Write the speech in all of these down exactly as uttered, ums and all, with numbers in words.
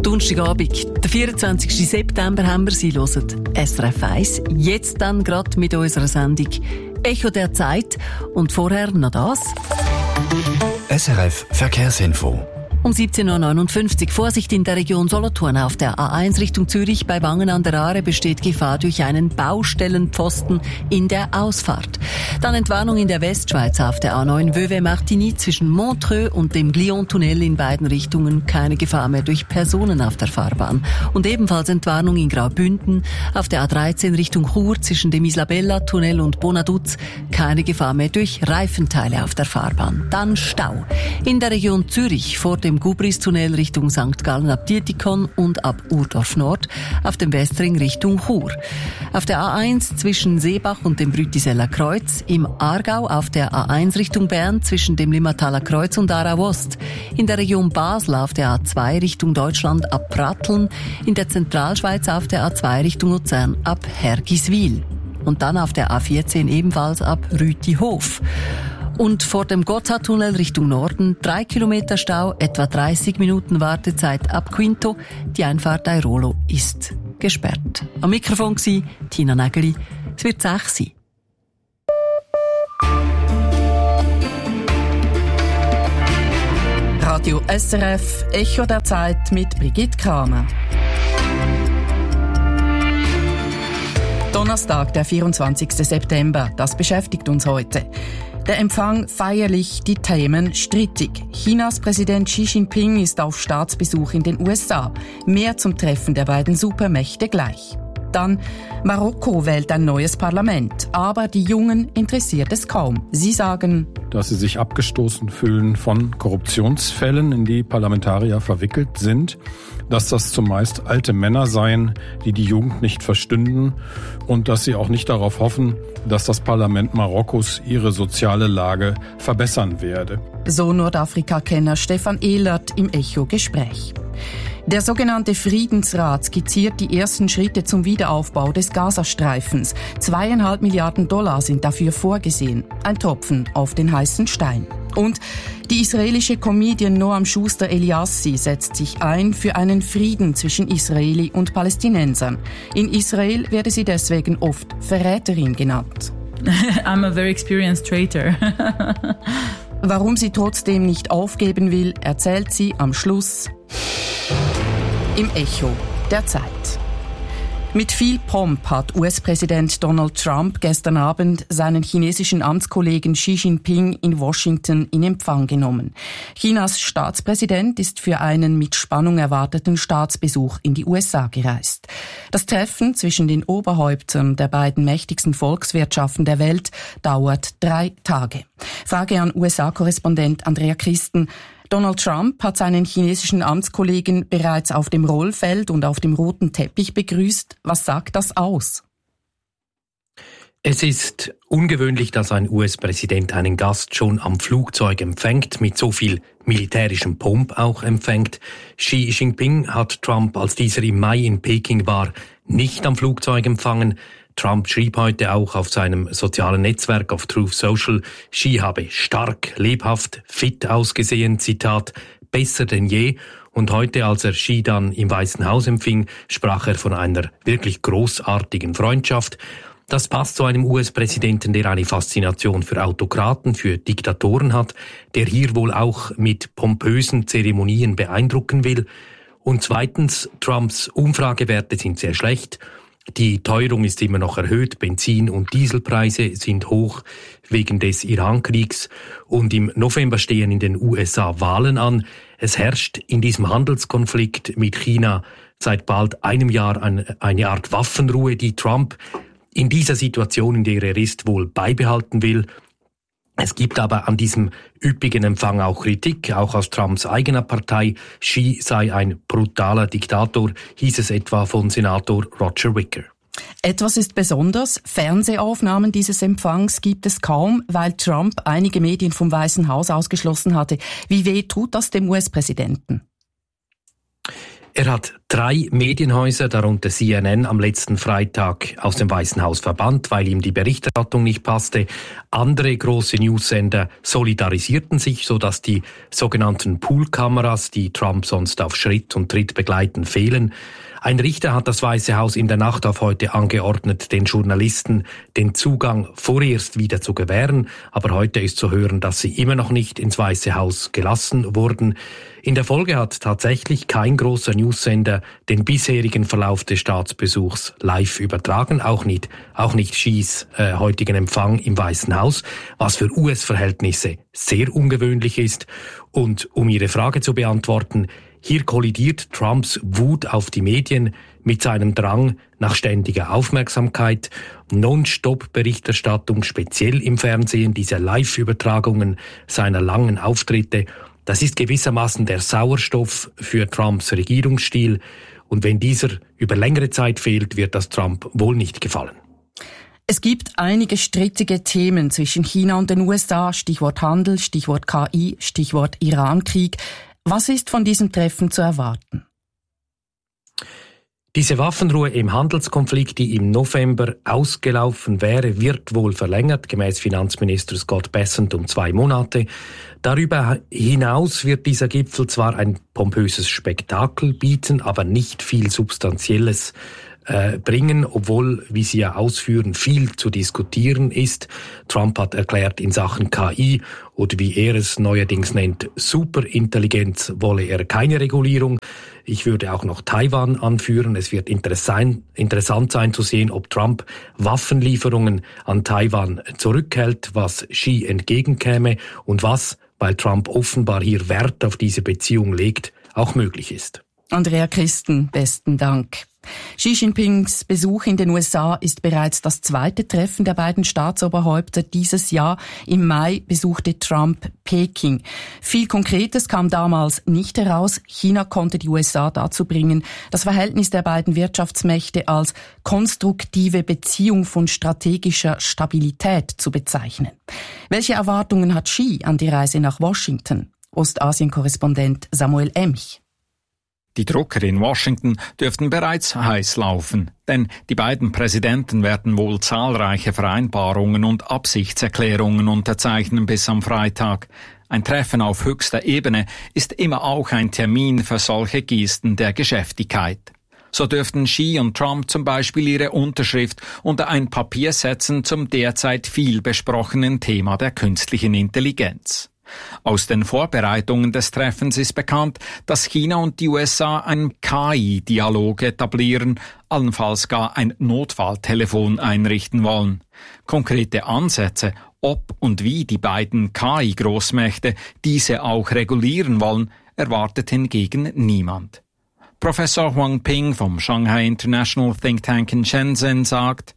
Donnerstagabend, der vierundzwanzigsten September haben wir sie hören. S R F eins, jetzt dann gerade mit unserer Sendung Echo der Zeit und vorher noch das. S R F Verkehrsinfo. Um siebzehn Uhr neunundfünfzig Vorsicht in der Region Solothurn. Auf der A eins Richtung Zürich bei Wangen an der Aare besteht Gefahr durch einen Baustellenpfosten in der Ausfahrt. Dann Entwarnung in der Westschweiz auf der A neun Vevey-Martigny zwischen Montreux und dem Glion-Tunnel in beiden Richtungen. Keine Gefahr mehr durch Personen auf der Fahrbahn. Und ebenfalls Entwarnung in Graubünden auf der A dreizehn Richtung Chur zwischen dem Isabella-Tunnel und Bonaduz. Keine Gefahr mehr durch Reifenteile auf der Fahrbahn. Dann Stau in der Region Zürich vor dem Gubris-Tunnel Richtung Sankt Gallen ab Dietikon und ab Urdorf Nord auf dem Westring Richtung Chur. Auf der A eins zwischen Seebach und dem Brütiseller Kreuz, im Aargau auf der A eins Richtung Bern zwischen dem Limmataler Kreuz und Aarau Ost, in der Region Basel auf der A zwei Richtung Deutschland ab Pratteln, in der Zentralschweiz auf der A zwei Richtung Luzern ab Hergiswil und dann auf der A vierzehn ebenfalls ab Rütihof. Und vor dem Gotthardtunnel Richtung Norden drei Kilometer Stau, etwa dreißig Minuten Wartezeit ab Quinto. Die Einfahrt Airolo ist gesperrt. Am Mikrofon war Tina Nägeli. Es wird sechs sein. Radio S R F, Echo der Zeit mit Brigitte Kramer. Donnerstag, der vierundzwanzigsten September. Das beschäftigt uns heute. Der Empfang feierlich, die Themen strittig. Chinas Präsident Xi Jinping ist auf Staatsbesuch in den U S A. Mehr zum Treffen der beiden Supermächte gleich. Dann Marokko wählt ein neues Parlament, aber die Jungen interessiert es kaum. Sie sagen, dass sie sich abgestoßen fühlen von Korruptionsfällen, in die Parlamentarier verwickelt sind, dass das zumeist alte Männer seien, die die Jugend nicht verstünden und dass sie auch nicht darauf hoffen, dass das Parlament Marokkos ihre soziale Lage verbessern werde. So Nordafrika-Kenner Stefan Ehlert im Echo-Gespräch. Der sogenannte Friedensrat skizziert die ersten Schritte zum Wiederaufbau des Gazastreifens. Zweieinhalb Milliarden Dollar sind dafür vorgesehen. Ein Tropfen auf den heißen Stein. Und die israelische Comedian Noam Schuster Eliassi setzt sich ein für einen Frieden zwischen Israeli und Palästinensern. In Israel werde sie deswegen oft Verräterin genannt. I'm a very experienced traitor. Warum sie trotzdem nicht aufgeben will, erzählt sie am Schluss im Echo der Zeit. Mit viel Pomp hat U S-Präsident Donald Trump gestern Abend seinen chinesischen Amtskollegen Xi Jinping in Washington in Empfang genommen. Chinas Staatspräsident ist für einen mit Spannung erwarteten Staatsbesuch in die U S A gereist. Das Treffen zwischen den Oberhäuptern der beiden mächtigsten Volkswirtschaften der Welt dauert drei Tage. Frage an U S A-Korrespondent Andrea Christen. Donald Trump hat seinen chinesischen Amtskollegen bereits auf dem Rollfeld und auf dem roten Teppich begrüßt. Was sagt das aus? Es ist ungewöhnlich, dass ein U S-Präsident einen Gast schon am Flugzeug empfängt, mit so viel militärischem Pomp auch empfängt. Xi Jinping hat Trump, als dieser im Mai in Peking war, nicht am Flugzeug empfangen. Trump schrieb heute auch auf seinem sozialen Netzwerk auf Truth Social, Xi habe stark, lebhaft, fit ausgesehen, Zitat, besser denn je. Und heute, als er Xi dann im Weißen Haus empfing, sprach er von einer wirklich großartigen Freundschaft. Das passt zu einem U S-Präsidenten, der eine Faszination für Autokraten, für Diktatoren hat, der hier wohl auch mit pompösen Zeremonien beeindrucken will. Und zweitens, Trumps Umfragewerte sind sehr schlecht. Die Teuerung ist immer noch erhöht, Benzin- und Dieselpreise sind hoch wegen des Irankriegs und im November stehen in den U S A Wahlen an. Es herrscht in diesem Handelskonflikt mit China seit bald einem Jahr eine Art Waffenruhe, die Trump in dieser Situation, in der er ist, wohl beibehalten will. Es gibt aber an diesem üppigen Empfang auch Kritik, auch aus Trumps eigener Partei. Xi sei ein brutaler Diktator, hieß es etwa von Senator Roger Wicker. Etwas ist besonders. Fernsehaufnahmen dieses Empfangs gibt es kaum, weil Trump einige Medien vom Weißen Haus ausgeschlossen hatte. Wie weh tut das dem U S-Präsidenten? Er hat drei Medienhäuser, darunter C N N, am letzten Freitag aus dem Weißen Haus verbannt, weil ihm die Berichterstattung nicht passte. Andere große Newssender solidarisierten sich, sodass die sogenannten Poolkameras, die Trump sonst auf Schritt und Tritt begleiten, fehlen. Ein Richter hat das Weiße Haus in der Nacht auf heute angeordnet, den Journalisten den Zugang vorerst wieder zu gewähren. Aber heute ist zu hören, dass sie immer noch nicht ins Weiße Haus gelassen wurden. In der Folge hat tatsächlich kein großer Newssender den bisherigen Verlauf des Staatsbesuchs live übertragen, auch nicht, auch nicht Xis äh, heutigen Empfang im Weißen Haus, was für U S-Verhältnisse sehr ungewöhnlich ist. Und um Ihre Frage zu beantworten, hier kollidiert Trumps Wut auf die Medien mit seinem Drang nach ständiger Aufmerksamkeit, Non-Stop-Berichterstattung, speziell im Fernsehen, diese Live-Übertragungen seiner langen Auftritte. Das ist gewissermaßen der Sauerstoff für Trumps Regierungsstil. Und wenn dieser über längere Zeit fehlt, wird das Trump wohl nicht gefallen. Es gibt einige strittige Themen zwischen China und den U S A, Stichwort Handel, Stichwort K I, Stichwort Irankrieg. Was ist von diesem Treffen zu erwarten? Diese Waffenruhe im Handelskonflikt, die im November ausgelaufen wäre, wird wohl verlängert, gemäß Finanzminister Scott Bessent um zwei Monate. Darüber hinaus wird dieser Gipfel zwar ein pompöses Spektakel bieten, aber nicht viel Substanzielles äh, bringen, obwohl, wie Sie ja ausführen, viel zu diskutieren ist. Trump hat erklärt, in Sachen K I oder wie er es neuerdings nennt, Superintelligenz wolle er keine Regulierung. Ich würde auch noch Taiwan anführen. Es wird interessant, interessant sein zu sehen, ob Trump Waffenlieferungen an Taiwan zurückhält, was Xi entgegenkäme und was, weil Trump offenbar hier Wert auf diese Beziehung legt, auch möglich ist. Andrea Christen, besten Dank. Xi Jinpings Besuch in den U S A ist bereits das zweite Treffen der beiden Staatsoberhäupter dieses Jahr. Im Mai besuchte Trump Peking. Viel Konkretes kam damals nicht heraus. China konnte die U S A dazu bringen, das Verhältnis der beiden Wirtschaftsmächte als konstruktive Beziehung von strategischer Stabilität zu bezeichnen. Welche Erwartungen hat Xi an die Reise nach Washington? Ostasien-Korrespondent Samuel Emch. Die Drucker in Washington dürften bereits heiß laufen, denn die beiden Präsidenten werden wohl zahlreiche Vereinbarungen und Absichtserklärungen unterzeichnen bis am Freitag. Ein Treffen auf höchster Ebene ist immer auch ein Termin für solche Gesten der Geschäftigkeit. So dürften Xi und Trump zum Beispiel ihre Unterschrift unter ein Papier setzen zum derzeit viel besprochenen Thema der künstlichen Intelligenz. Aus den Vorbereitungen des Treffens ist bekannt, dass China und die U S A einen K I-Dialog etablieren, allenfalls gar ein Notfalltelefon einrichten wollen. Konkrete Ansätze, ob und wie die beiden K I-Großmächte diese auch regulieren wollen, erwartet hingegen niemand. Professor Huang Ping vom Shanghai International Think Tank in Shenzhen sagt: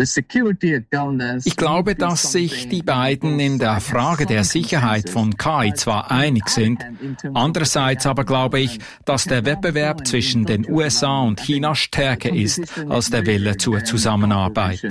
Ich glaube, dass sich die beiden in der Frage der Sicherheit von K I zwar einig sind, andererseits aber glaube ich, dass der Wettbewerb zwischen den U S A und China stärker ist als der Wille zur Zusammenarbeit.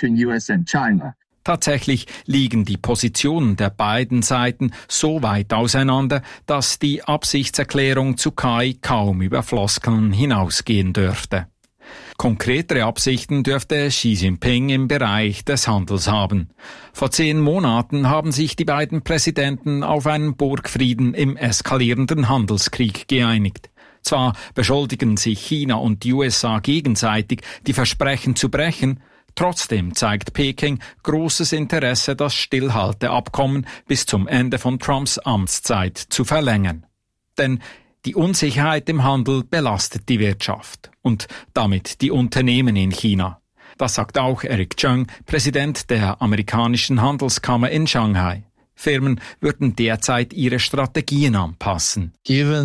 Tatsächlich liegen die Positionen der beiden Seiten so weit auseinander, dass die Absichtserklärung zu K I kaum über Floskeln hinausgehen dürfte. Konkretere Absichten dürfte Xi Jinping im Bereich des Handels haben. Vor zehn Monaten haben sich die beiden Präsidenten auf einen Burgfrieden im eskalierenden Handelskrieg geeinigt. Zwar beschuldigen sich China und die U S A gegenseitig, die Versprechen zu brechen, trotzdem zeigt Peking großes Interesse, das Stillhalteabkommen bis zum Ende von Trumps Amtszeit zu verlängern. Denn die Unsicherheit im Handel belastet die Wirtschaft und damit die Unternehmen in China. Das sagt auch Eric Cheung, Präsident der amerikanischen Handelskammer in Shanghai. Firmen würden derzeit ihre Strategien anpassen.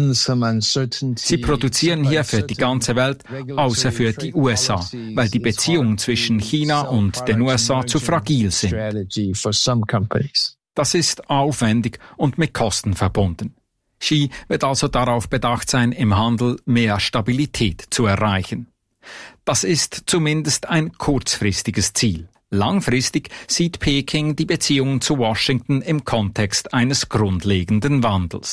Sie produzieren hier für die ganze Welt, außer für die U S A, weil die Beziehungen zwischen China und den U S A zu fragil sind. Das ist aufwendig und mit Kosten verbunden. Xi wird also darauf bedacht sein, im Handel mehr Stabilität zu erreichen. Das ist zumindest ein kurzfristiges Ziel. Langfristig sieht Peking die Beziehungen zu Washington im Kontext eines grundlegenden Wandels.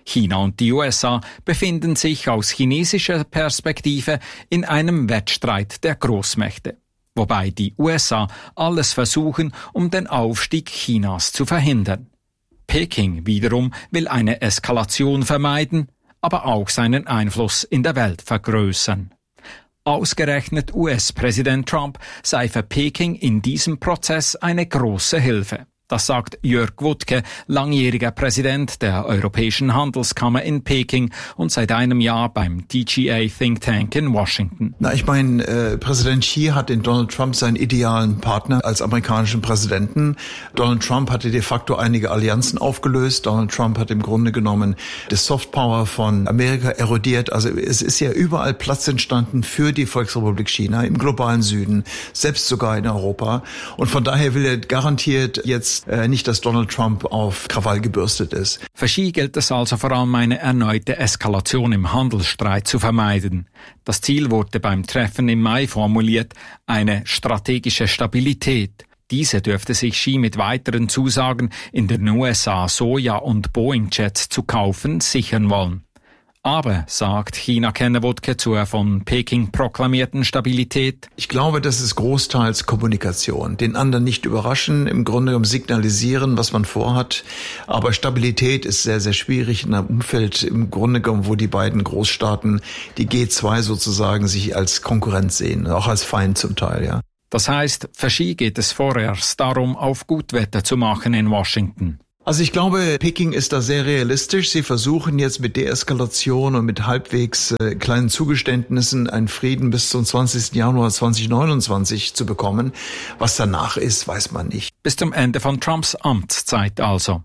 China und die U S A befinden sich aus chinesischer Perspektive in einem Wettstreit der Großmächte, wobei die U S A alles versuchen, um den Aufstieg Chinas zu verhindern. Peking wiederum will eine Eskalation vermeiden, aber auch seinen Einfluss in der Welt vergrößern. Ausgerechnet U S-Präsident Trump sei für Peking in diesem Prozess eine große Hilfe. Das sagt Jörg Wuttke, langjähriger Präsident der Europäischen Handelskammer in Peking und seit einem Jahr beim D G A Think Tank in Washington. Na, ich meine, äh, Präsident Xi hat in Donald Trump seinen idealen Partner als amerikanischen Präsidenten. Donald Trump hatte de facto einige Allianzen aufgelöst. Donald Trump hat im Grunde genommen das Softpower von Amerika erodiert. Also es ist ja überall Platz entstanden für die Volksrepublik China im globalen Süden, selbst sogar in Europa. Und von daher will er garantiert jetzt nicht, dass Donald Trump auf Krawall gebürstet ist. Für Xi gilt es also vor allem, eine erneute Eskalation im Handelsstreit zu vermeiden. Das Ziel wurde beim Treffen im Mai formuliert, eine strategische Stabilität. Diese dürfte sich Xi mit weiteren Zusagen, in den U S A Soja- und Boeing-Jets zu kaufen, sichern wollen. Aber, sagt China-Kenner Wuttke zur von Peking proklamierten Stabilität: Ich glaube, das ist großteils Kommunikation. Den anderen nicht überraschen, im Grunde genommen signalisieren, was man vorhat. Aber Stabilität ist sehr, sehr schwierig in einem Umfeld, im Grunde genommen, wo die beiden Großstaaten, die G zwei sozusagen, sich als Konkurrenz sehen, auch als Feind zum Teil, ja. Das heißt, für Xi geht es vorerst darum, auf Gutwetter zu machen in Washington. Also ich glaube, Peking ist da sehr realistisch. Sie versuchen jetzt mit Deeskalation und mit halbwegs äh, kleinen Zugeständnissen einen Frieden bis zum zwanzigsten Januar zweitausendneunundzwanzig zu bekommen. Was danach ist, weiß man nicht. Bis zum Ende von Trumps Amtszeit also.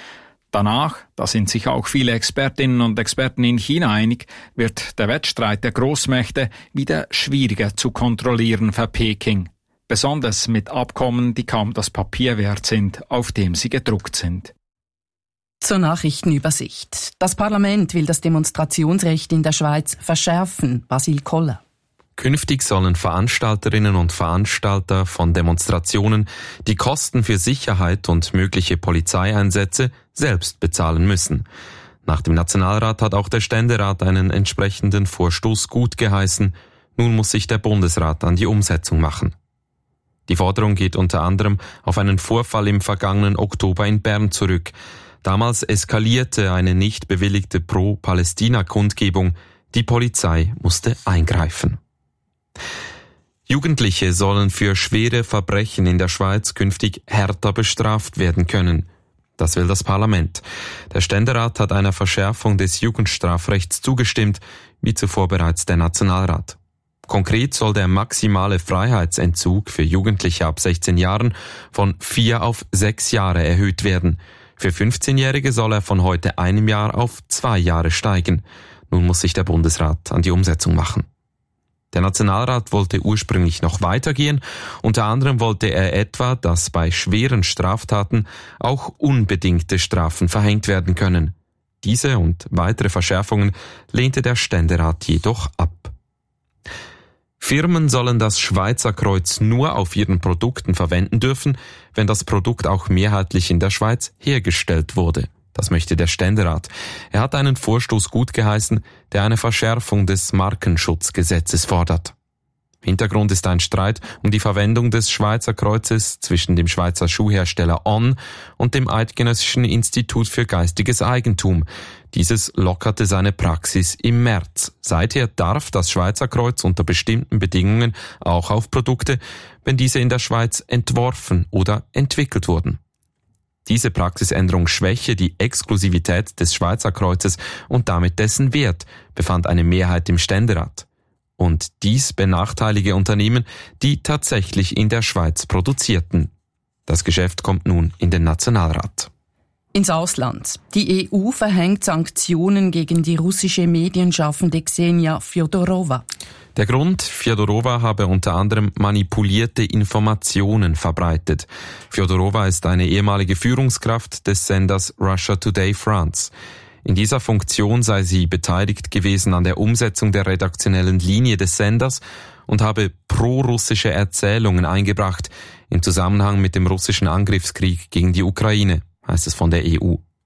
Danach, da sind sich auch viele Expertinnen und Experten in China einig, wird der Wettstreit der Großmächte wieder schwieriger zu kontrollieren für Peking. Besonders mit Abkommen, die kaum das Papier wert sind, auf dem sie gedruckt sind. Zur Nachrichtenübersicht. Das Parlament will das Demonstrationsrecht in der Schweiz verschärfen. Basil Koller. Künftig sollen Veranstalterinnen und Veranstalter von Demonstrationen die Kosten für Sicherheit und mögliche Polizeieinsätze selbst bezahlen müssen. Nach dem Nationalrat hat auch der Ständerat einen entsprechenden Vorstoß gutgeheißen. Nun muss sich der Bundesrat an die Umsetzung machen. Die Forderung geht unter anderem auf einen Vorfall im vergangenen Oktober in Bern zurück. Damals eskalierte eine nicht bewilligte Pro-Palästina-Kundgebung. Die Polizei musste eingreifen. Jugendliche sollen für schwere Verbrechen in der Schweiz künftig härter bestraft werden können. Das will das Parlament. Der Ständerat hat einer Verschärfung des Jugendstrafrechts zugestimmt, wie zuvor bereits der Nationalrat. Konkret soll der maximale Freiheitsentzug für Jugendliche ab sechzehn Jahren von vier auf sechs Jahre erhöht werden. Für fünfzehnjährige soll er von heute einem Jahr auf zwei Jahre steigen. Nun muss sich der Bundesrat an die Umsetzung machen. Der Nationalrat wollte ursprünglich noch weitergehen. Unter anderem wollte er etwa, dass bei schweren Straftaten auch unbedingte Strafen verhängt werden können. Diese und weitere Verschärfungen lehnte der Ständerat jedoch ab. Firmen sollen das Schweizer Kreuz nur auf ihren Produkten verwenden dürfen, wenn das Produkt auch mehrheitlich in der Schweiz hergestellt wurde. Das möchte der Ständerat. Er hat einen Vorstoß gutgeheißen, der eine Verschärfung des Markenschutzgesetzes fordert. Hintergrund ist ein Streit um die Verwendung des Schweizer Kreuzes zwischen dem Schweizer Schuhhersteller On und dem Eidgenössischen Institut für geistiges Eigentum. Dieses lockerte seine Praxis im März. Seither darf das Schweizer Kreuz unter bestimmten Bedingungen auch auf Produkte, wenn diese in der Schweiz entworfen oder entwickelt wurden. Diese Praxisänderung schwäche die Exklusivität des Schweizer Kreuzes und damit dessen Wert, befand eine Mehrheit im Ständerat. Und dies benachteilige Unternehmen, die tatsächlich in der Schweiz produzierten. Das Geschäft kommt nun in den Nationalrat. Ins Ausland. Die E U verhängt Sanktionen gegen die russische Medienschaffende Ksenia Fjodorova. Der Grund, Fjodorova habe unter anderem manipulierte Informationen verbreitet. Fjodorova ist eine ehemalige Führungskraft des Senders Russia Today France. In dieser Funktion sei sie beteiligt gewesen an der Umsetzung der redaktionellen Linie des Senders und habe pro-russische Erzählungen eingebracht im Zusammenhang mit dem russischen Angriffskrieg gegen die Ukraine, heißt es von der E U.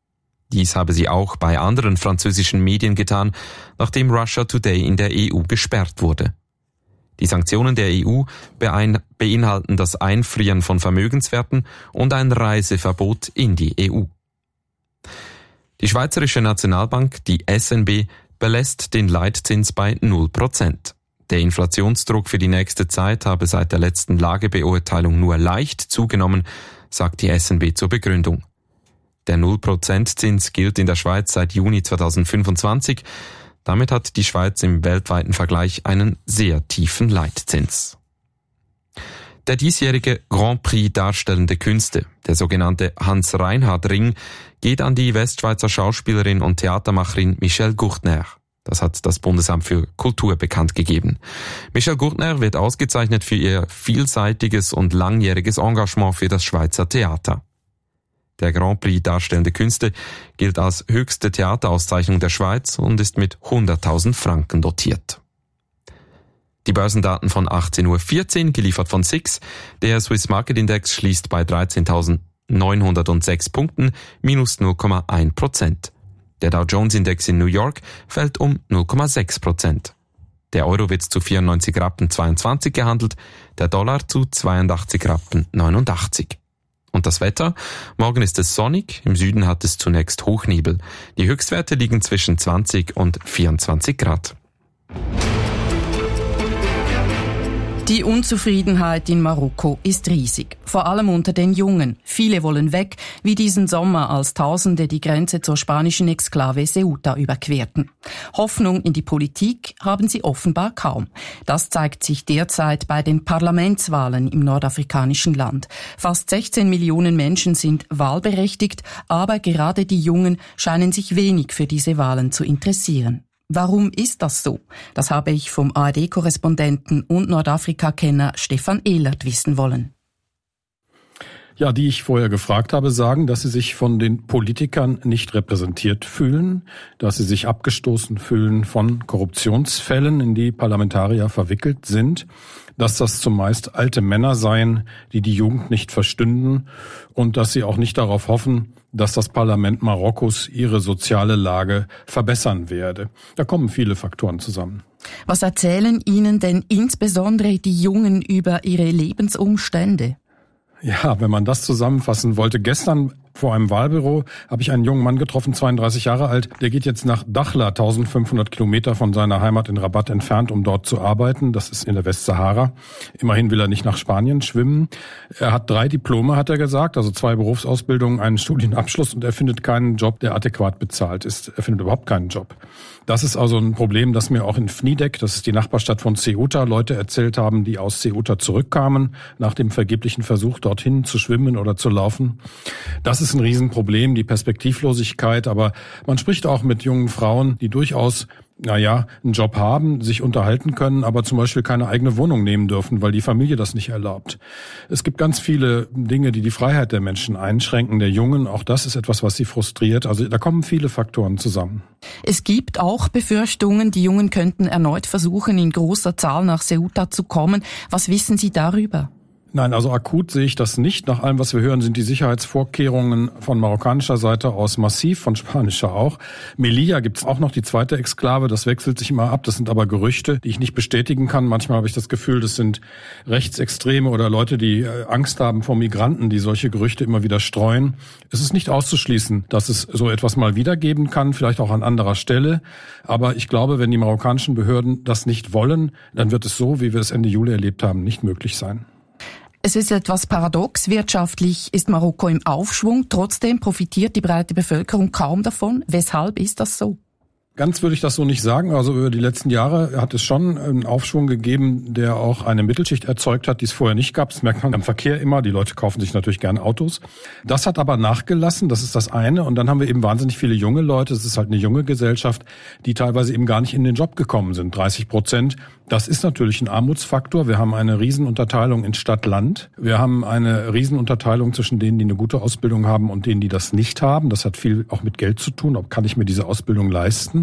Dies habe sie auch bei anderen französischen Medien getan, nachdem Russia Today in der E U gesperrt wurde. Die Sanktionen der E U beinhalten das Einfrieren von Vermögenswerten und ein Reiseverbot in die E U. Die Schweizerische Nationalbank, die S N B, belässt den Leitzins bei null Prozent. Der Inflationsdruck für die nächste Zeit habe seit der letzten Lagebeurteilung nur leicht zugenommen, sagt die S N B zur Begründung. Der null Prozent Zins gilt in der Schweiz seit Juni zweitausendfünfundzwanzig. Damit hat die Schweiz im weltweiten Vergleich einen sehr tiefen Leitzins. Der diesjährige Grand Prix Darstellende Künste, der sogenannte Hans-Reinhard-Ring, geht an die Westschweizer Schauspielerin und Theatermacherin Michelle Gurtner. Das hat das Bundesamt für Kultur bekannt gegeben. Michelle Gurtner wird ausgezeichnet für ihr vielseitiges und langjähriges Engagement für das Schweizer Theater. Der Grand Prix Darstellende Künste gilt als höchste Theaterauszeichnung der Schweiz und ist mit hunderttausend Franken dotiert. Die Börsendaten von achtzehn Uhr vierzehn, geliefert von S I X. Der Swiss Market Index schließt bei dreizehntausendneunhundertsechs Punkten, minus null Komma eins Prozent. Der Dow Jones Index in New York fällt um null Komma sechs Prozent. Der Euro wird zu vierundneunzig Rappen zweiundzwanzig gehandelt, der Dollar zu zweiundachtzig Rappen neunundachtzig. Und das Wetter? Morgen ist es sonnig, im Süden hat es zunächst Hochnebel. Die Höchstwerte liegen zwischen zwanzig und vierundzwanzig Grad. Die Unzufriedenheit in Marokko ist riesig, vor allem unter den Jungen. Viele wollen weg, wie diesen Sommer, als Tausende die Grenze zur spanischen Exklave Ceuta überquerten. Hoffnung in die Politik haben sie offenbar kaum. Das zeigt sich derzeit bei den Parlamentswahlen im nordafrikanischen Land. Fast sechzehn Millionen Menschen sind wahlberechtigt, aber gerade die Jungen scheinen sich wenig für diese Wahlen zu interessieren. Warum ist das so? Das habe ich vom A R D-Korrespondenten und Nordafrika-Kenner Stefan Ehlert wissen wollen. Ja, die ich vorher gefragt habe, sagen, dass sie sich von den Politikern nicht repräsentiert fühlen, dass sie sich abgestoßen fühlen von Korruptionsfällen, in die Parlamentarier verwickelt sind, dass das zumeist alte Männer seien, die die Jugend nicht verstünden und dass sie auch nicht darauf hoffen, dass das Parlament Marokkos ihre soziale Lage verbessern werde. Da kommen viele Faktoren zusammen. Was erzählen Ihnen denn insbesondere die Jungen über ihre Lebensumstände? Ja, wenn man das zusammenfassen wollte, gestern vor einem Wahlbüro habe ich einen jungen Mann getroffen, zweiunddreißig Jahre alt. Der geht jetzt nach Dakhla, eintausendfünfhundert Kilometer von seiner Heimat in Rabat entfernt, um dort zu arbeiten. Das ist in der Westsahara. Immerhin will er nicht nach Spanien schwimmen. Er hat drei Diplome, hat er gesagt, also zwei Berufsausbildungen, einen Studienabschluss, und er findet keinen Job, der adäquat bezahlt ist. Er findet überhaupt keinen Job. Das ist also ein Problem, das mir auch in Fnidek, das ist die Nachbarstadt von Ceuta, Leute erzählt haben, die aus Ceuta zurückkamen, nach dem vergeblichen Versuch, dorthin zu schwimmen oder zu laufen. Das ist ein Riesenproblem, die Perspektivlosigkeit, aber man spricht auch mit jungen Frauen, die durchaus, naja, einen Job haben, sich unterhalten können, aber zum Beispiel keine eigene Wohnung nehmen dürfen, weil die Familie das nicht erlaubt. Es gibt ganz viele Dinge, die die Freiheit der Menschen einschränken, der Jungen. Auch das ist etwas, was sie frustriert. Also da kommen viele Faktoren zusammen. Es gibt auch Befürchtungen, die Jungen könnten erneut versuchen, in großer Zahl nach Ceuta zu kommen. Was wissen Sie darüber? Nein, also akut sehe ich das nicht. Nach allem, was wir hören, sind die Sicherheitsvorkehrungen von marokkanischer Seite aus massiv, von spanischer auch. Melilla gibt es auch noch, die zweite Exklave, das wechselt sich immer ab. Das sind aber Gerüchte, die ich nicht bestätigen kann. Manchmal habe ich das Gefühl, das sind Rechtsextreme oder Leute, die Angst haben vor Migranten, die solche Gerüchte immer wieder streuen. Es ist nicht auszuschließen, dass es so etwas mal wieder geben kann, vielleicht auch an anderer Stelle. Aber ich glaube, wenn die marokkanischen Behörden das nicht wollen, dann wird es so, wie wir es Ende Juli erlebt haben, nicht möglich sein. Es ist etwas paradox. Wirtschaftlich ist Marokko im Aufschwung. Trotzdem profitiert die breite Bevölkerung kaum davon. Weshalb ist das so? Ganz würde ich das so nicht sagen. Also über die letzten Jahre hat es schon einen Aufschwung gegeben, der auch eine Mittelschicht erzeugt hat, die es vorher nicht gab. Das merkt man am Verkehr immer. Die Leute kaufen sich natürlich gerne Autos. Das hat aber nachgelassen. Das ist das eine. Und dann haben wir eben wahnsinnig viele junge Leute. Es ist halt eine junge Gesellschaft, die teilweise eben gar nicht in den Job gekommen sind. dreißig Prozent. Das ist natürlich ein Armutsfaktor. Wir haben eine Riesenunterteilung in Stadt-Land. Wir haben eine Riesenunterteilung zwischen denen, die eine gute Ausbildung haben und denen, die das nicht haben. Das hat viel auch mit Geld zu tun. Ob kann ich mir diese Ausbildung leisten?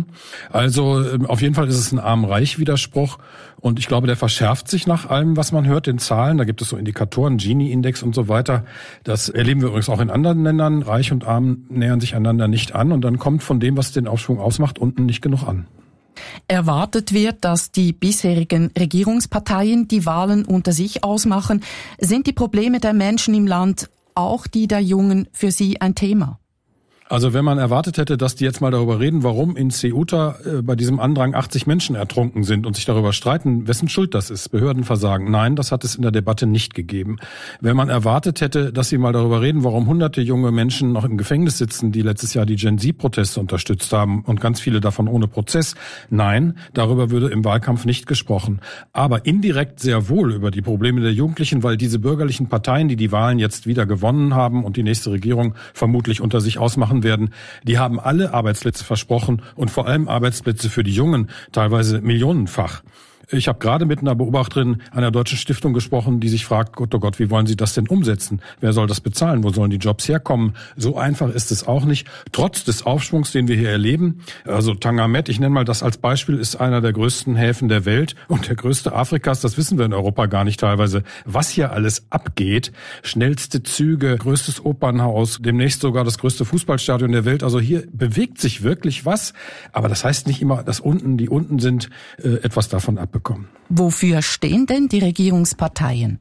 machen. Also auf jeden Fall ist es ein Arm-Reich-Widerspruch und ich glaube, der verschärft sich nach allem, was man hört, den Zahlen. Da gibt es so Indikatoren, Gini-Index und so weiter. Das erleben wir übrigens auch in anderen Ländern. Reich und Arm nähern sich einander nicht an und dann kommt von dem, was den Aufschwung ausmacht, unten nicht genug an. Erwartet wird, dass die bisherigen Regierungsparteien die Wahlen unter sich ausmachen. Sind die Probleme der Menschen im Land, auch die der Jungen, für Sie ein Thema? Also wenn man erwartet hätte, dass die jetzt mal darüber reden, warum in Ceuta äh, bei diesem Andrang achtzig Menschen ertrunken sind und sich darüber streiten, wessen Schuld das ist, Behördenversagen. Nein, das hat es in der Debatte nicht gegeben. Wenn man erwartet hätte, dass sie mal darüber reden, warum hunderte junge Menschen noch im Gefängnis sitzen, die letztes Jahr die Gen Z-Proteste unterstützt haben und ganz viele davon ohne Prozess. Nein, darüber würde im Wahlkampf nicht gesprochen. Aber indirekt sehr wohl über die Probleme der Jugendlichen, weil diese bürgerlichen Parteien, die die Wahlen jetzt wieder gewonnen haben und die nächste Regierung vermutlich unter sich ausmachen werden, die haben alle Arbeitsplätze versprochen und vor allem Arbeitsplätze für die Jungen, teilweise millionenfach. Ich habe gerade mit einer Beobachterin einer deutschen Stiftung gesprochen, die sich fragt, Gott, oh Gott, wie wollen Sie das denn umsetzen? Wer soll das bezahlen? Wo sollen die Jobs herkommen? So einfach ist es auch nicht. Trotz des Aufschwungs, den wir hier erleben, also Tangamet, ich nenne mal das als Beispiel, ist einer der größten Häfen der Welt und der größte Afrikas. Das wissen wir in Europa gar nicht teilweise, was hier alles abgeht. Schnellste Züge, größtes Opernhaus, demnächst sogar das größte Fußballstadion der Welt. Also hier bewegt sich wirklich was. Aber das heißt nicht immer, dass unten, die unten sind, etwas davon abbekommen. Wofür stehen denn die Regierungsparteien?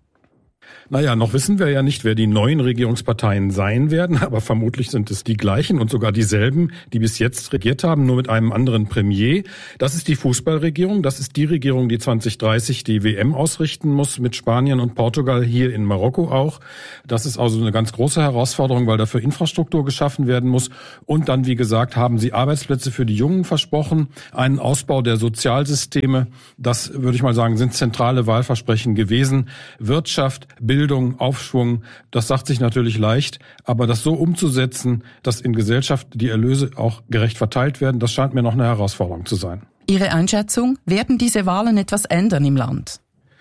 Naja, noch wissen wir ja nicht, wer die neuen Regierungsparteien sein werden, aber vermutlich sind es die gleichen und sogar dieselben, die bis jetzt regiert haben, nur mit einem anderen Premier. Das ist die Fußballregierung, das ist die Regierung, die zwanzig dreißig die W M ausrichten muss, mit Spanien und Portugal, hier in Marokko auch. Das ist also eine ganz große Herausforderung, weil dafür Infrastruktur geschaffen werden muss. Und dann, wie gesagt, haben sie Arbeitsplätze für die Jungen versprochen, einen Ausbau der Sozialsysteme. Das, würde ich mal sagen, sind zentrale Wahlversprechen gewesen. Wirtschaft, Bildung, Aufschwung, das sagt sich natürlich leicht, aber das so umzusetzen, dass in Gesellschaft die Erlöse auch gerecht verteilt werden, das scheint mir noch eine Herausforderung zu sein. Ihre Einschätzung, werden diese Wahlen etwas ändern im Land?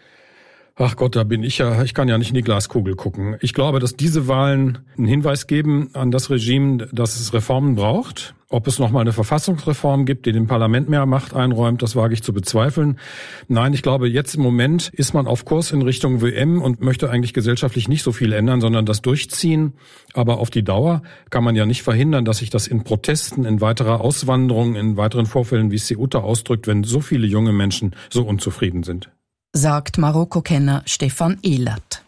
Ach Gott, da bin ich ja, ich kann ja nicht in die Glaskugel gucken. Ich glaube, dass diese Wahlen einen Hinweis geben an das Regime, dass es Reformen braucht. Ob es nochmal eine Verfassungsreform gibt, die dem Parlament mehr Macht einräumt, das wage ich zu bezweifeln. Nein, ich glaube, jetzt im Moment ist man auf Kurs in Richtung W M und möchte eigentlich gesellschaftlich nicht so viel ändern, sondern das durchziehen. Aber auf die Dauer kann man ja nicht verhindern, dass sich das in Protesten, in weiterer Auswanderung, in weiteren Vorfällen wie Ceuta ausdrückt, wenn so viele junge Menschen so unzufrieden sind. Sagt Marokko-Kenner Stefan Ehlert.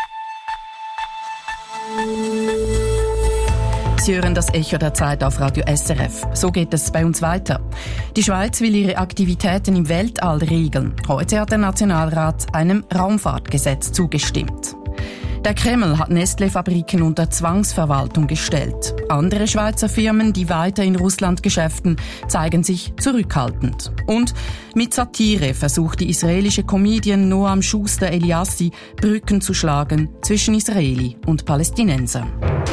Sie hören das Echo der Zeit auf Radio S R F. So geht es bei uns weiter. Die Schweiz will ihre Aktivitäten im Weltall regeln. Heute hat der Nationalrat einem Raumfahrtgesetz zugestimmt. Der Kreml hat Nestlé-Fabriken unter Zwangsverwaltung gestellt. Andere Schweizer Firmen, die weiter in Russland geschäften, zeigen sich zurückhaltend. Und mit Satire versucht die israelische Comedian Noam Schuster Eliassi Brücken zu schlagen zwischen Israeli und Palästinensern.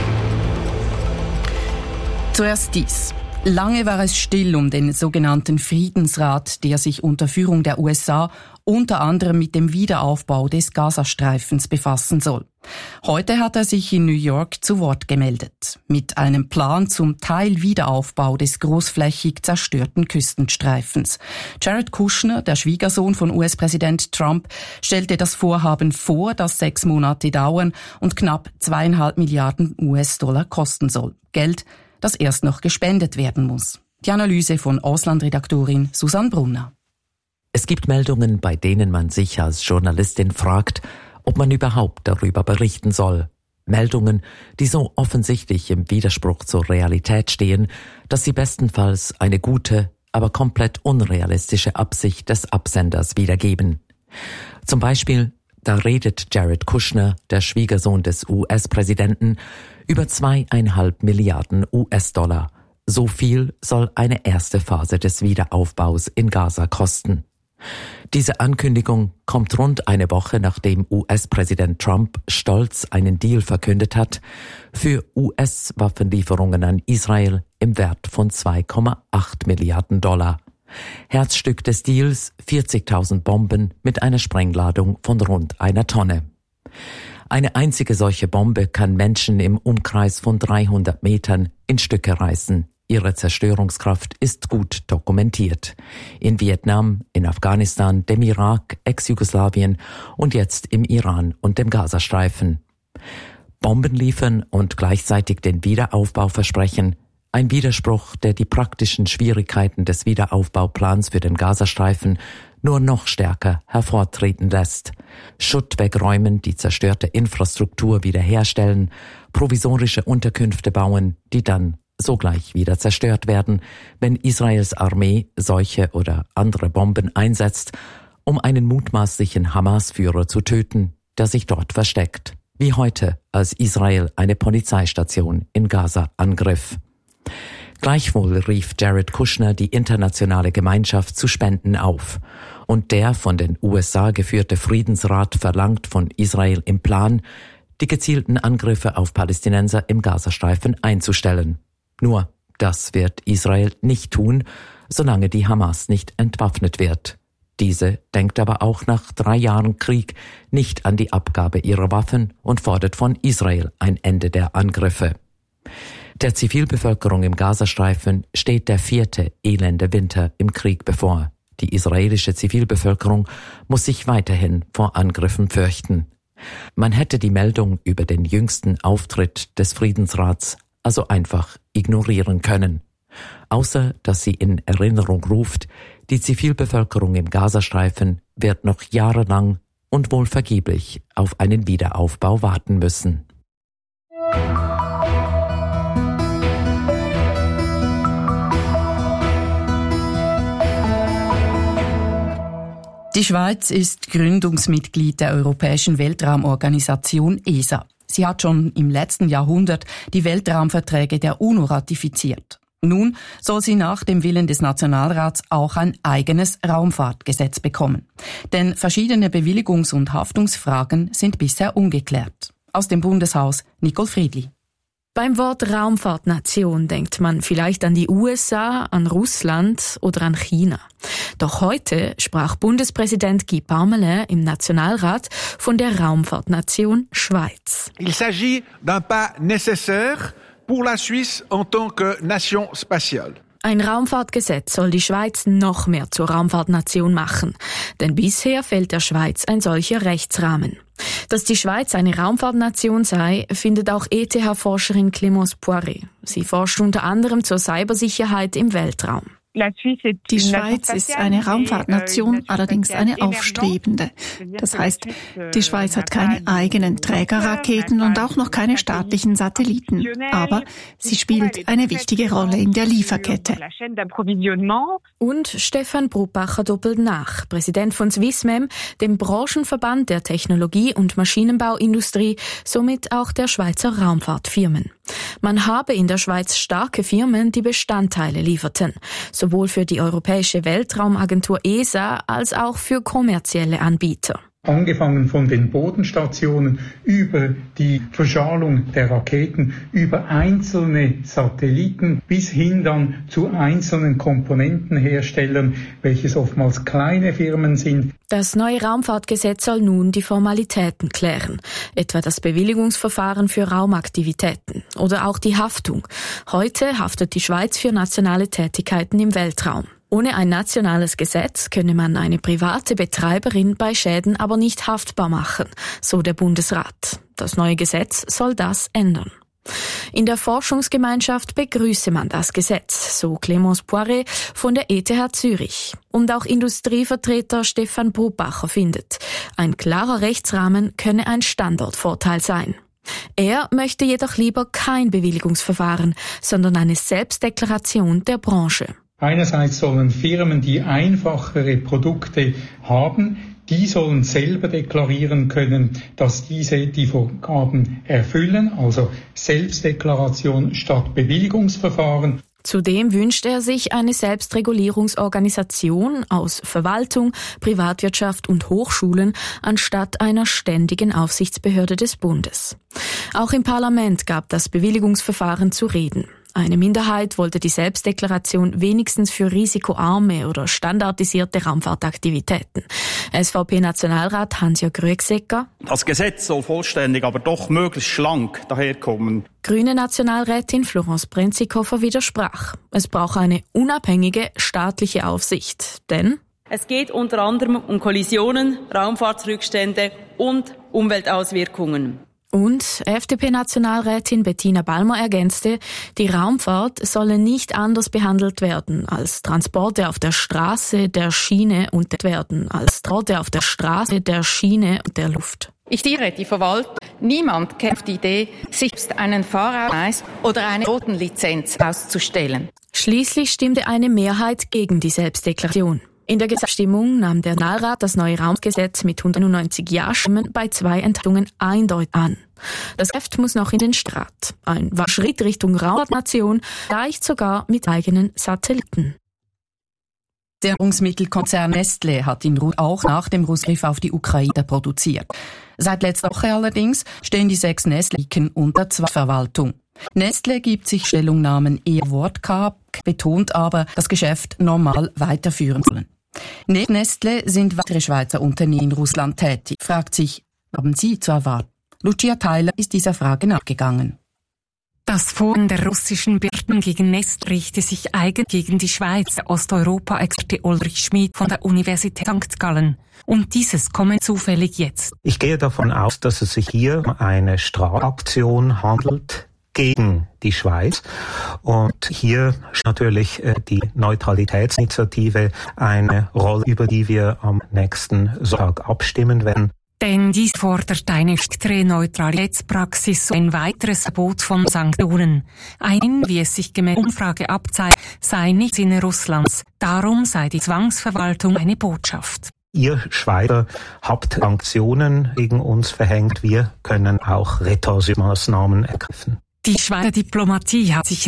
Zuerst dies. Lange war es still um den sogenannten Friedensrat, der sich unter Führung der U S A unter anderem mit dem Wiederaufbau des Gazastreifens befassen soll. Heute hat er sich in New York zu Wort gemeldet, mit einem Plan zum Teilwiederaufbau des großflächig zerstörten Küstenstreifens. Jared Kushner, der Schwiegersohn von U S-Präsident Trump, stellte das Vorhaben vor, das sechs Monate dauern und knapp zweieinhalb Milliarden U S-Dollar kosten soll. Geld, das erst noch gespendet werden muss. Die Analyse von Auslandredaktorin Susanne Brunner. Es gibt Meldungen, bei denen man sich als Journalistin fragt, ob man überhaupt darüber berichten soll. Meldungen, die so offensichtlich im Widerspruch zur Realität stehen, dass sie bestenfalls eine gute, aber komplett unrealistische Absicht des Absenders wiedergeben. Zum Beispiel, da redet Jared Kushner, der Schwiegersohn des U S-Präsidenten, über zweieinhalb Milliarden U S-Dollar. So viel soll eine erste Phase des Wiederaufbaus in Gaza kosten. Diese Ankündigung kommt rund eine Woche, nachdem U S-Präsident Trump stolz einen Deal verkündet hat für U S-Waffenlieferungen an Israel im Wert von zwei Komma acht Milliarden Dollar. Herzstück des Deals vierzigtausend Bomben mit einer Sprengladung von rund einer Tonne. Eine einzige solche Bombe kann Menschen im Umkreis von dreihundert Metern in Stücke reißen. ihre Zerstörungskraft ist gut dokumentiert. In Vietnam, in Afghanistan, dem Irak, Ex-Jugoslawien und jetzt im Iran und dem Gazastreifen. Bomben liefern und gleichzeitig den Wiederaufbau versprechen, ein Widerspruch, der die praktischen Schwierigkeiten des Wiederaufbauplans für den Gazastreifen nur noch stärker hervortreten lässt. Schutt wegräumen, die zerstörte Infrastruktur wiederherstellen, provisorische Unterkünfte bauen, die dann sogleich wieder zerstört werden, wenn Israels Armee solche oder andere Bomben einsetzt, um einen mutmaßlichen Hamas-Führer zu töten, der sich dort versteckt. Wie heute, als Israel eine Polizeistation in Gaza angriff. Gleichwohl rief Jared Kushner die internationale Gemeinschaft zu Spenden auf. Und der von den U S A geführte Friedensrat verlangt von Israel im Plan, die gezielten Angriffe auf Palästinenser im Gazastreifen einzustellen. Nur, das wird Israel nicht tun, solange die Hamas nicht entwaffnet wird. Diese denkt aber auch nach drei Jahren Krieg nicht an die Abgabe ihrer Waffen und fordert von Israel ein Ende der Angriffe. Der Zivilbevölkerung im Gazastreifen steht der vierte elende Winter im Krieg bevor. Die israelische Zivilbevölkerung muss sich weiterhin vor Angriffen fürchten. Man hätte die Meldung über den jüngsten Auftritt des Friedensrats also einfach ignorieren können. Außer dass sie in Erinnerung ruft, die Zivilbevölkerung im Gazastreifen wird noch jahrelang und wohl vergeblich auf einen Wiederaufbau warten müssen. Die Schweiz ist Gründungsmitglied der Europäischen Weltraumorganisation E S A. Sie hat schon im letzten Jahrhundert die Weltraumverträge der UNO ratifiziert. Nun soll sie nach dem Willen des Nationalrats auch ein eigenes Raumfahrtgesetz bekommen. Denn verschiedene Bewilligungs- und Haftungsfragen sind bisher ungeklärt. Aus dem Bundeshaus Nicole Friedli. Beim Wort Raumfahrtnation denkt man vielleicht an die U S A, an Russland oder an China. Doch heute sprach Bundespräsident Guy Parmelin im Nationalrat von der Raumfahrtnation Schweiz. Il s'agit d'un pas nécessaire pour la Suisse en tant que nation spatiale. Ein Raumfahrtgesetz soll die Schweiz noch mehr zur Raumfahrtnation machen. Denn bisher fehlt der Schweiz ein solcher Rechtsrahmen. Dass die Schweiz eine Raumfahrtnation sei, findet auch E T H-Forscherin Clémence Poiré. Sie forscht unter anderem zur Cybersicherheit im Weltraum. Die Schweiz ist eine Raumfahrtnation, allerdings eine aufstrebende. Das heißt, die Schweiz hat keine eigenen Trägerraketen und auch noch keine staatlichen Satelliten. Aber sie spielt eine wichtige Rolle in der Lieferkette. Und Stefan Brubacher doppelt nach, Präsident von Swissmem, dem Branchenverband der Technologie- und Maschinenbauindustrie, somit auch der Schweizer Raumfahrtfirmen. Man habe in der Schweiz starke Firmen, die Bestandteile lieferten, sowohl für die Europäische Weltraumagentur E S A als auch für kommerzielle Anbieter. Angefangen von den Bodenstationen über die Verschalung der Raketen, über einzelne Satelliten bis hin dann zu einzelnen Komponentenherstellern, welches oftmals kleine Firmen sind. Das neue Raumfahrtgesetz soll nun die Formalitäten klären, etwa das Bewilligungsverfahren für Raumaktivitäten oder auch die Haftung. Heute haftet die Schweiz für nationale Tätigkeiten im Weltraum. Ohne ein nationales Gesetz könne man eine private Betreiberin bei Schäden aber nicht haftbar machen, so der Bundesrat. Das neue Gesetz soll das ändern. In der Forschungsgemeinschaft begrüße man das Gesetz, so Clémence Poiré von der E T H Zürich. Und auch Industrievertreter Stefan Brubacher findet, ein klarer Rechtsrahmen könne ein Standortvorteil sein. Er möchte jedoch lieber kein Bewilligungsverfahren, sondern eine Selbstdeklaration der Branche. Einerseits sollen Firmen, die einfachere Produkte haben, die sollen selber deklarieren können, dass diese die Vorgaben erfüllen, also Selbstdeklaration statt Bewilligungsverfahren. Zudem wünscht er sich eine Selbstregulierungsorganisation aus Verwaltung, Privatwirtschaft und Hochschulen anstatt einer ständigen Aufsichtsbehörde des Bundes. Auch im Parlament gab das Bewilligungsverfahren zu reden. Eine Minderheit wollte die Selbstdeklaration wenigstens für risikoarme oder standardisierte Raumfahrtaktivitäten. S V P-Nationalrat Hans-Jörg Rüegsegger: Das Gesetz soll vollständig, aber doch möglichst schlank daherkommen. Grüne Nationalrätin Florence Brenzikofer widersprach. Es braucht eine unabhängige staatliche Aufsicht. Denn es geht unter anderem um Kollisionen, Raumfahrtsrückstände und Umweltauswirkungen. Und F D P-Nationalrätin Bettina Ballmer ergänzte, die Raumfahrt solle nicht anders behandelt werden als Transporte auf der Straße, der Schiene und der werden als Transporte auf der Straße, der Schiene und der Luft. Ich zitiere die Verwaltung: Niemand käme auf die Idee, sich einen Fahrausweis oder eine Bodenlizenz auszustellen. Schließlich stimmte eine Mehrheit gegen die Selbstdeklaration. In der Gesamtstimmung nahm der Nationalrat das neue Raumgesetz mit hundertneunzig Ja-Stimmen bei zwei Enthaltungen eindeutig an. Das Geschäft muss noch in den Strat. Ein Schritt Richtung Raumfahrtnation, vielleicht sogar mit eigenen Satelliten. Der Nahrungsmittelkonzern Nestlé hat in Russland auch nach dem Russangriff auf die Ukraine produziert. Seit letzter Woche allerdings stehen die sechs Nestlé unter Zwangsverwaltung. Nestlé gibt sich Stellungnahmen eher wortkarg, betont aber, das Geschäft normal weiterführen sollen. Neben Nestlé sind weitere Schweizer Unternehmen in Russland tätig. Fragt sich, haben sie zu erwarten? Lucia Theiler ist dieser Frage nachgegangen. Das Vorgehen der russischen Behörden gegen Nestlé richtet sich eigentlich gegen die Schweiz. Osteuropa-Experte Ulrich Schmid von der Universität Sankt Gallen. Und dieses komme zufällig jetzt. Ich gehe davon aus, dass es sich hier um eine Strafaktion handelt gegen die Schweiz. Und hier spielt natürlich die Neutralitätsinitiative eine Rolle, über die wir am nächsten Sonntag abstimmen werden. Denn dies fordert eine striktere Neutralitätspraxis und ein weiteres Verbot von Sanktionen. Ein, wie es sich gemäß Umfrage abzeichnet, sei nicht Sinne Russlands. Darum sei die Zwangsverwaltung eine Botschaft. Ihr Schweizer habt Sanktionen gegen uns verhängt. Wir können auch Retorsionsmaßnahmen ergreifen. Die Schweizer Diplomatie hat sich